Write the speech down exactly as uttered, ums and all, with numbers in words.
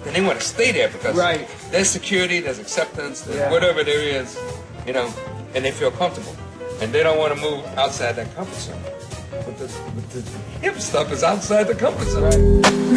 then they want to stay there because right. there's security, there's acceptance, there's yeah. whatever there is, you know, and they feel comfortable. And they don't want to move outside that comfort zone. But the, but the hip stuff is outside the comfort zone. Right.